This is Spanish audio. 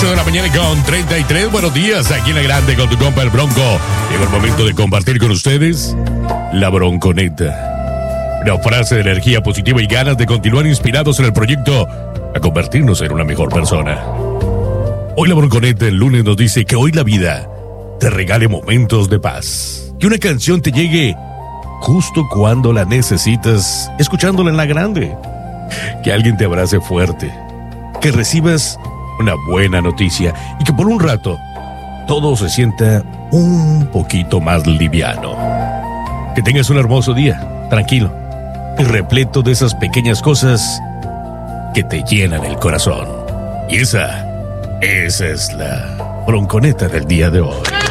8 de la mañana con 33. Buenos días, aquí en La Grande con tu compa el Bronco. Llegó el momento de compartir con ustedes la Bronconeta. Una frase de energía positiva y ganas de continuar inspirados en el proyecto a convertirnos en una mejor persona. Hoy la Bronconeta el lunes nos dice que hoy la vida te regale momentos de paz. Que una canción te llegue justo cuando la necesitas, escuchándola en La Grande. Que alguien te abrace fuerte. Que recibas una buena noticia y que por un rato todo se sienta un poquito más liviano. Que tengas un hermoso día, tranquilo y repleto de esas pequeñas cosas que te llenan el corazón. Y esa es la Bronconeta del día de hoy.